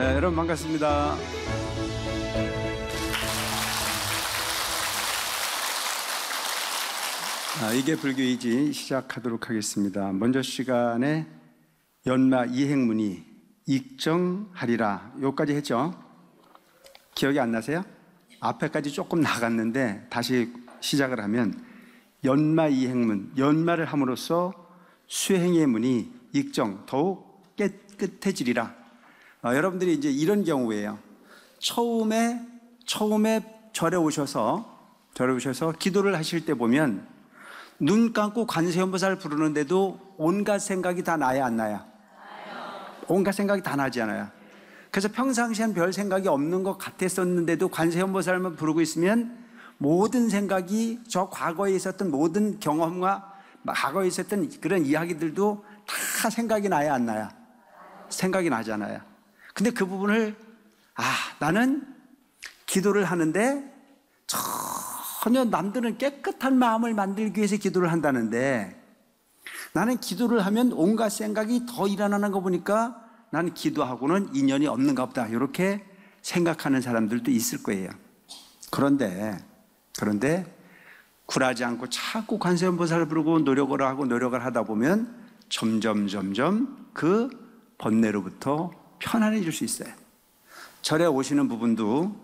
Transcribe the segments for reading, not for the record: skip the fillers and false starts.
네, 여러분 반갑습니다. 이게 불교이지 시작하도록 하겠습니다. 먼저 시간에 연마 이행문이 익정하리라 요까지 했죠. 기억이 안 나세요? 앞에까지 조금 나갔는데 다시 시작을 하면 연마 이행문, 연마를 함으로써 수행의 문이 익정, 더욱 깨끗해지리라. 여러분들이 이제 이런 경우에요. 처음에 절에 오셔서 기도를 하실 때 보면 눈 감고 관세음보살 부르는데도 온갖 생각이 다 나야 안 나야? 온갖 생각이 다 나지 않아요? 그래서 평상시엔 별 생각이 없는 것 같았었는데도 관세음보살만 부르고 있으면 모든 생각이 저 과거에 있었던 모든 경험과 과거에 있었던 그런 이야기들도 다 생각이 나야 안 나야? 생각이 나잖아요. 근데 그 부분을 나는 기도를 하는데 전혀 남들은 깨끗한 마음을 만들기 위해서 기도를 한다는데 나는 기도를 하면 온갖 생각이 더 일어나는 거 보니까 나는 기도하고는 인연이 없는가 보다 이렇게 생각하는 사람들도 있을 거예요. 그런데 굴하지 않고 자꾸 관세음보살을 부르고 노력을 하다 보면 점점 그 번뇌로부터 편안해질 수 있어요. 절에 오시는 부분도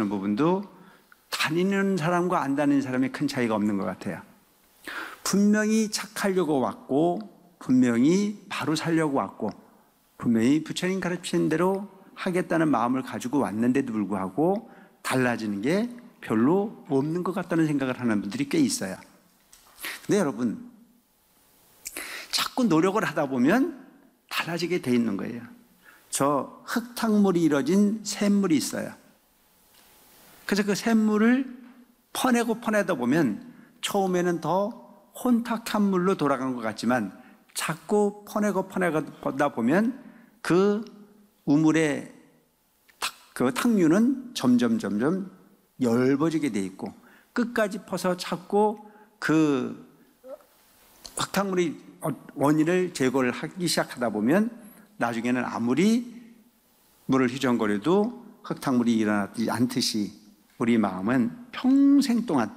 다니는 사람과 안 다니는 사람이 큰 차이가 없는 것 같아요. 분명히 착하려고 왔고, 분명히 바로 살려고 왔고, 분명히 부처님 가르치는 대로 하겠다는 마음을 가지고 왔는데도 불구하고 달라지는 게 별로 없는 것 같다는 생각을 하는 분들이 꽤 있어요. 근데 여러분, 자꾸 노력을 하다 보면 달라지게 돼 있는 거예요. 저 흙탕물이 이뤄진 샘물이 있어요. 그래서 그 샘물을 퍼내다 보면 처음에는 더 혼탁한 물로 돌아간 것 같지만 자꾸 퍼내다 보면 그 우물의 그 탕류는 점점 엷어지게 돼 있고 끝까지 퍼서 자꾸 그 흙탕물이 원인을 제거를 하기 시작하다 보면 나중에는 아무리 물을 휘정거려도 흙탕물이 일어나지 않듯이 우리 마음은 평생 동안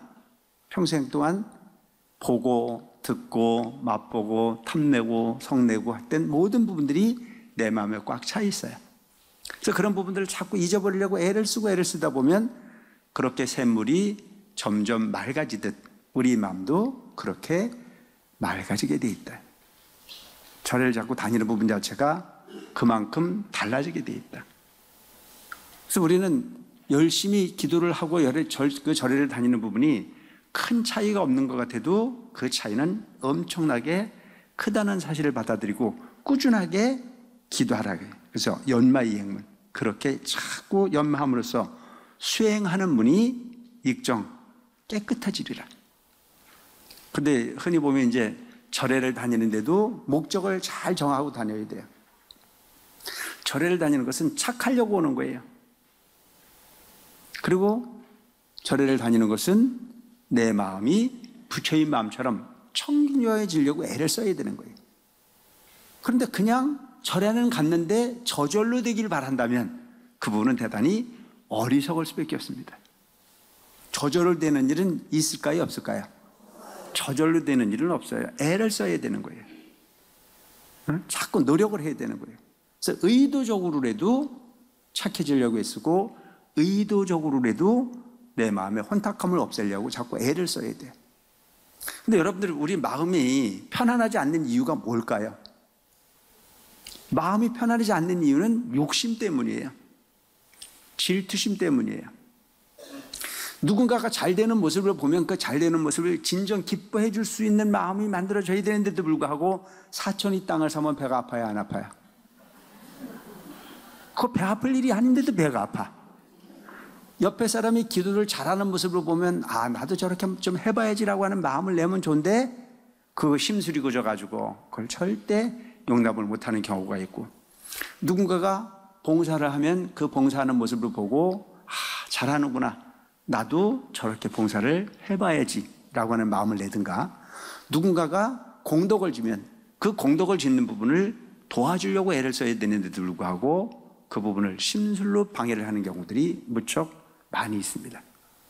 보고 듣고 맛보고 탐내고 성내고 했던 모든 부분들이 내 마음에 꽉 차 있어요. 그래서 그런 부분들을 자꾸 잊어버리려고 애를 쓰다 보면 그렇게 샘물이 점점 맑아지듯 우리 마음도 그렇게 맑아지게 돼 있다. 절을 자꾸 다니는 부분 자체가 그만큼 달라지게 돼 있다. 그래서 우리는 열심히 기도를 하고 그 절에를 다니는 부분이 큰 차이가 없는 것 같아도 그 차이는 엄청나게 크다는 사실을 받아들이고 꾸준하게 기도하라고 해요. 그래서 연마이행문, 그렇게 자꾸 연마함으로써 수행하는 문이 익정, 깨끗해지리라. 근데 흔히 보면 이제 절에를 다니는데도 목적을 잘 정하고 다녀야 돼요. 절에를 다니는 것은 착하려고 오는 거예요. 그리고 절에를 다니는 것은 내 마음이 부처님 마음처럼 청결해지려고 애를 써야 되는 거예요. 그런데 그냥 절에는 갔는데 저절로 되길 바란다면 그 부분은 대단히 어리석을 수밖에 없습니다. 저절로 되는 일은 있을까요? 없을까요? 저절로 되는 일은 없어요. 애를 써야 되는 거예요. 자꾸 노력을 해야 되는 거예요. 그래서 의도적으로라도 착해지려고 애쓰고 의도적으로라도 내 마음의 혼탁함을 없애려고 자꾸 애를 써야 돼요. 근데 여러분들 우리 마음이 편안하지 않는 이유가 뭘까요? 마음이 편안하지 않는 이유는 욕심 때문이에요. 질투심 때문이에요. 누군가가 잘 되는 모습을 보면 그 잘 되는 모습을 진정 기뻐해 줄 수 있는 마음이 만들어져야 되는데도 불구하고 사촌이 땅을 사면 배가 아파요, 안 아파요? 그거 배 아플 일이 아닌데도 배가 아파. 옆에 사람이 기도를 잘하는 모습을 보면 나도 저렇게 좀 해봐야지라고 하는 마음을 내면 좋은데 그거 심술이 굳어가지고 그걸 절대 용납을 못하는 경우가 있고, 누군가가 봉사를 하면 그 봉사하는 모습을 보고 잘하는구나, 나도 저렇게 봉사를 해봐야지 라고 하는 마음을 내든가, 누군가가 공덕을 지면 그 공덕을 짓는 부분을 도와주려고 애를 써야 되는데도 불구하고 그 부분을 심술로 방해를 하는 경우들이 무척 많이 있습니다.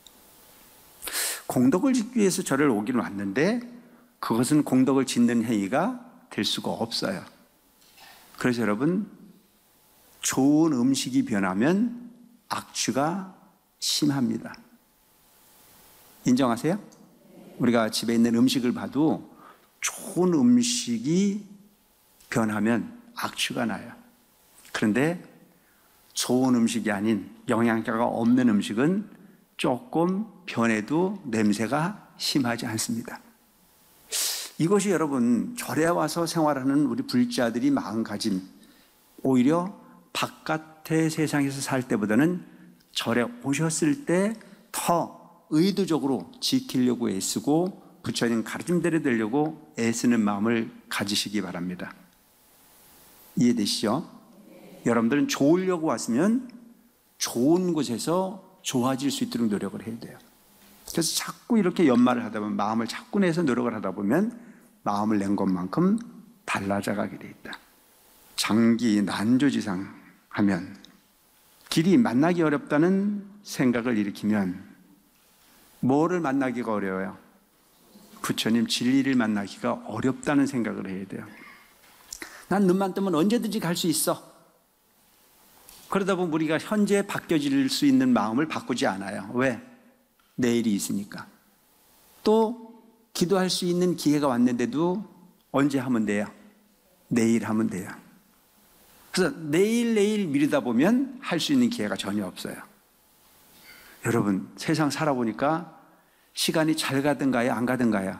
공덕을 짓기 위해서 절을 오기는 왔는데 그것은 공덕을 짓는 행위가 될 수가 없어요. 그래서 여러분, 좋은 음식이 변하면 악취가 심합니다. 인정하세요? 우리가 집에 있는 음식을 봐도 좋은 음식이 변하면 악취가 나요. 그런데 좋은 음식이 아닌 영양가가 없는 음식은 조금 변해도 냄새가 심하지 않습니다. 이것이 여러분, 절에 와서 생활하는 우리 불자들이 마음가짐, 오히려 바깥의 세상에서 살 때보다는 절에 오셨을 때 더 의도적으로 지키려고 애쓰고 부처님 가르침대로 되려고 애쓰는 마음을 가지시기 바랍니다. 이해되시죠? 여러분들은 좋으려고 왔으면 좋은 곳에서 좋아질 수 있도록 노력을 해야 돼요. 그래서 자꾸 이렇게 연말을 하다 보면, 마음을 자꾸 내서 노력을 하다 보면 마음을 낸 것만큼 달라져 가게 돼 있다. 장기 난조지상 하면, 길이 만나기 어렵다는 생각을 일으키면 뭐를 만나기가 어려워요? 부처님 진리를 만나기가 어렵다는 생각을 해야 돼요. 난 눈만 뜨면 언제든지 갈 수 있어. 그러다 보면 우리가 현재 바뀌어질 수 있는 마음을 바꾸지 않아요. 왜? 내일이 있으니까. 또 기도할 수 있는 기회가 왔는데도 언제 하면 돼요? 내일 하면 돼요. 그래서 내일 미루다 보면 할 수 있는 기회가 전혀 없어요. 여러분, 세상 살아보니까 시간이 잘 가든가요, 안 가든가요?